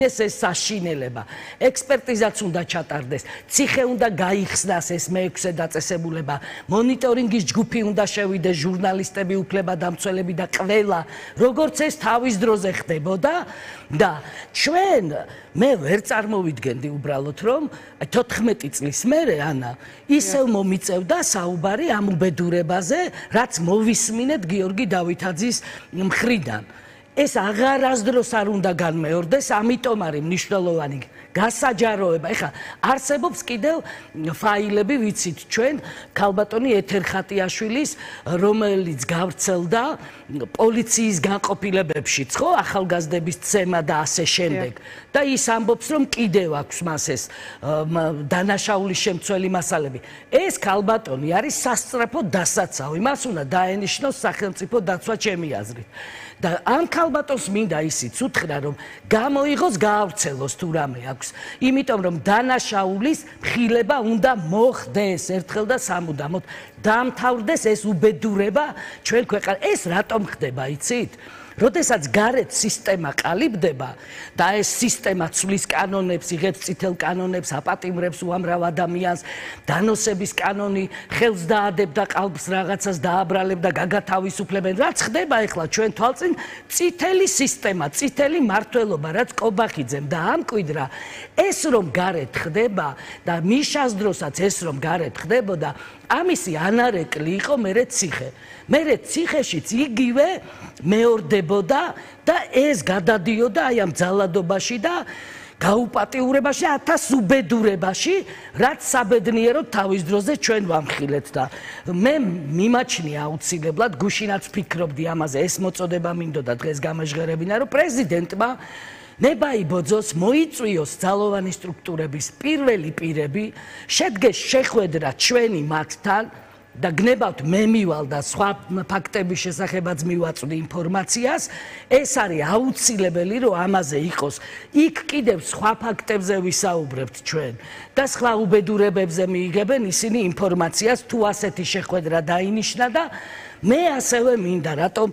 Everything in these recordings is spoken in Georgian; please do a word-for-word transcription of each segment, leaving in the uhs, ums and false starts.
ეს ეს საშინელება ექსპერტიზაც უნდა ჩატარდეს ციხე უნდა გაიხსნას ეს მეექვსე დაწესებულება მონიტორინგის ჯგუფი უნდა შევიდეს ჟურნალისტები უფლებადამცველები და ყველა როგორც ეს თავის დროზე ხდებოდა და ჩვენ მე ვერ წარმოვიდგენდი უბრალოდ რომ თოთხმეტი წლის მერე ანა ისევ მომიწევდა საუბარი ამ უბედურებაზე რაც მოვისმინეთ გიორგი დავითაძის მხრიდან ეს აღარასდროს არ უნდა განმეორდეს, ამიტომ არის მნიშვნელოვანი გასაჯაროება. ეხლა არსებობს კიდევ ფაილები, ვიცით ჩვენ, ქალბატონი ეთერ ხატიაშვილის, რომელიც გავრცელდა პოლიციის განყოფილებებშიც, ხო, ახალგაზრდების ცემა და ასე შემდეგ. და ის ამბობს, რომ კიდევ აქვს მას ეს დანაშაულის შემცველი მასალები. ეს ქალბატონი არის სასწრაფო დასაცავი, მას უნდა დაენიშნოს სახელმწიფო დაცვა ჩემი აზრით. და ამ ქალბატონს მინდა ისიც უთხრა რომ გამოიღოს გაავრცელოს თუ რამე აქვს იმიტომ რომ დანაშაულის მხილება უნდა მოხდეს ერთხელ და სამუდამოდ დამთავრდეს ეს უბედურება ჩვენ ქვეყანაში ეს რატომ ხდება იცით როდესაც გარეთ სისტემა ყალიბდება და ეს სისტემა ცვლის კანონებს, იღებს წითელ კანონებს, აპატიმრებს უამრავ ადამიანს, დანოსების კანონი ხელს დაადებდა ყალბს რაღაცას დააბრალებდა, გაგათავისუფლებენ. რაც ხდება ახლა ჩვენ თვალწინ წითელი სისტემა, წითელი მმართველობა, რაც კობახიძემ დაამკვიდრა, ეს რომ გარეთ ხდება და მიშას დროსაც ეს რომ გარეთ ხდებოდა, ამისი ანარეკლი იყო მერე ციხე. მერე ციხეშიც იგივე მეორდებოდა და ეს გადადიოდა აი ამ ძალადობაში და გაუპატიურებაში, ათას უბედურებაში, რაც საბედნიეროდ თავის დროზე ჩვენ ვამხილეთ და მე მიმაჩნია აუცილებლად გუშინაც ფიქრობდი ამაზე, ეს მოწოდება მინდოდა დღეს გამეჟღერებინა, რომ პრეზიდენტმა ნებაიბოძოს მოიწვიოს ძალოვანი სტრუქტურების პირველი პირები, შედგეს შეხვედრა ჩვენი მათთან და გნებავთ მე მივალ და სხვა ფაქტების შესახებაც მივაწვდი ინფორმაციას, ეს არის აუცილებელი, რომ ამაზე იყოს. იქ კიდევ სხვა ფაქტებზე ვისაუბრებთ ჩვენ და სხვა უბედურებებზე მიიღებენ ისინი ინფორმაციას, თუ ასეთი შეხვედრა დაინიშნა და მე ასევე მინდა, რატომ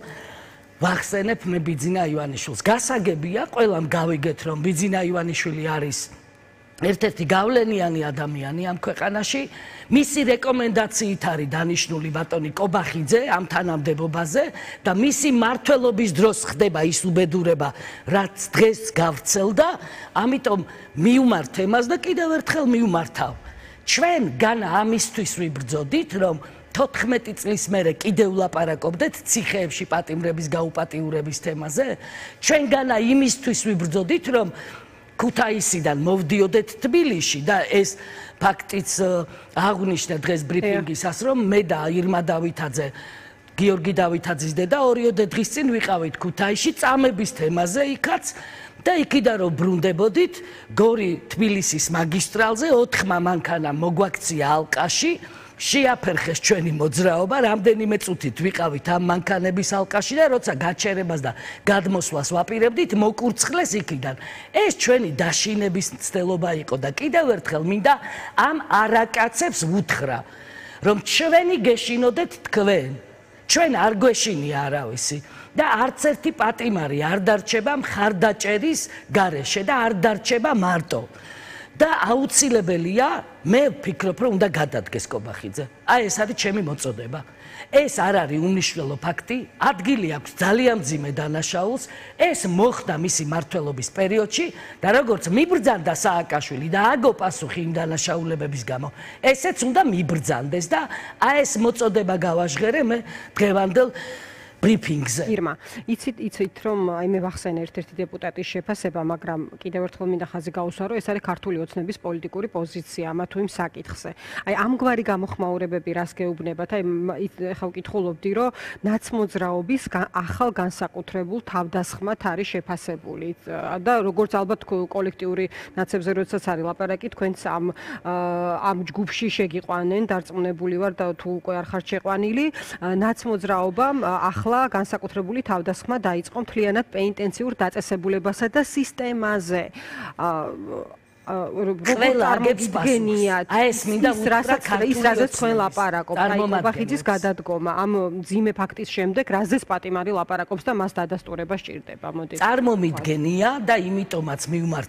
ვახსენებ მე ბიძინა ივანიშვილს. გასაგებია, ყველამ გავიგეთ, რომ ბიძინა ივანიშვილი არის ერთ-ერთი გავლენიანი ადამიანი ამ ქვეყანაში. მისი რეკომენდაციით არის დანიშნული ბატონი კობახიძე ამ თანამდებობაზე და მისი მმართველობის დროს ხდება ის უბედურება, რაც დღეს გავრცელდა, ამიტომ მივმართ ემას და კიდევ ერთხელ მივმართავ. ჩვენ განა ამისთვის ვიბრძოდით, რომ თოთხმეტი წლის მერე კიდევ ვლაპარაკობდეთ ციხეებში პატიმრების გაუპატიურების თემაზე. ჩვენ განა იმისთვის ვიბრძოდით, რომ ქუთაისიდან მოვდიოდეთ თბილისში და ეს ფაქტიც აღნიშნე დღეს ბრიფინგისას, რომ მე და ირმა დავითაძე, გიორგი დავითაძის დედა ორიოდე დღის წინ ვიყავით ქუთაისში წამების თემაზე იქაც და იქიდან რომ ბრუნდებოდით გორი თბილისის მაგისტრალზე ოთხმა მანქანამ მოგვაქცია ალყაში შეაფერხეს ჩვენი მოძრაობა, რამდენიმე წუთით ვიყავით ამ მანქანების ალყაში და როცა გაჩერებას და გადმოსვლას ვაპირებდით, მოკურცხლეს იქიდან. ეს ჩვენი დაშინების მცდელობა იყო და კიდევ ერთხელ მინდა ამ არაკაცებს ვუთხრა, რომ ჩვენი გეშინოდეთ თქვენ. ჩვენ არ გვეშინია არავისი და არც ერთი პატიმარი არ დარჩება მხარდაჭერის გარეშე და არ დარჩება მარტო. და აუცილებელია, მე ვფიქრობ, რომ უნდა გადადგეს კობახიძე. აი ეს არის ჩემი მოწოდება. ეს არ არის უმნიშვნელო ფაქტი, ადგილი აქვს ძალიან მძიმე დანაშაულს, ეს მოხდა მისი მმართველობის პერიოდში და როგორც მიბრძანდა სააკაშვილი და აგო პასუხი იმ დანაშაულებების გამო, ესეც უნდა მიბრძანდეს და აი ეს მოწოდება გავაჟღერე მე დღევანდელ ბრიფინგზე. ირმა, იცით, იცით რომ აი მე ვახსენე ერთ-ერთი დეპუტატის შეფასება, მაგრამ კიდევ ერთხელ მინდა ხაზი გაუსვარო, ეს არის ქართული ოცნების პოლიტიკური პოზიცია ამა თუ იმ საკითხზე. აი ამგვარი გამოხმაურებები რას გეუბნებათ? აი ახლა ვკითხულობდი, რომ ნაცმოძრაობის ახალ განსაკუთრებულ თავდასხმად არის შეფასებული და როგორც ალბათ კოლექტიური ნაცებზე როდესაც არის ლაპარაკი, თქვენც ამ ამ ჯგუფში შეგიყვანენ, დარწმუნებული ვარ და თუ უკვე არ ხართ შეყვანილი, ნაცმოძრაობამ ახლა განსაკუთრებული თავდასხმა დაიწყო მთლიანად პენიტენციურ დაწესებულებასა და სისტემაზე. ყველა აგებს გენიათ. აი ეს მინდა რასაც ის რასაც თქვენ ლაპარაკობთ, აი ყობახიძის გადადგომა ამ ძიმე ფაქტის შემდეგ რაზეც პატიმარი ლაპარაკობს და მას დადასტურება სჭირდება. მოდი. წარმომიდგენია და იმიტომაც მივმართ